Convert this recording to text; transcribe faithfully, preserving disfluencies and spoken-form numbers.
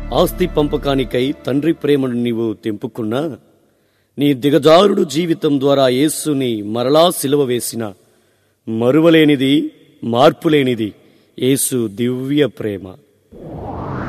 ఆస్తి పంపకానికై తండ్రి ప్రేమను నీవు తెంపుకున్నా, నీ దిగజారుడు జీవితం ద్వారా యేసుని మరలా సిలువ వేసిన మరువలేనిది, మార్పులేనిది యేసు దివ్య ప్రేమ.